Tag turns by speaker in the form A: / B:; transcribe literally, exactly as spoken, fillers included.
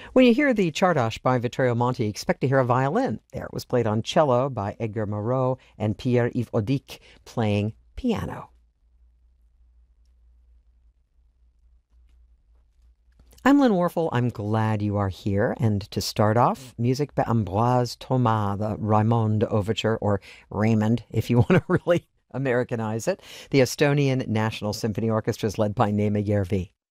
A: When you hear the Czardas by Vittorio Monti, expect to hear a violin. There it was played on cello by Edgar Moreau and Pierre-Yves Audic playing piano. I'm Lynn Warfel. I'm glad you are here. And to start off, music by Ambroise Thomas, the Raymond Overture, or Raymond, if you want to really Americanize it. The Estonian National Symphony Orchestra is led by Neeme Järvi.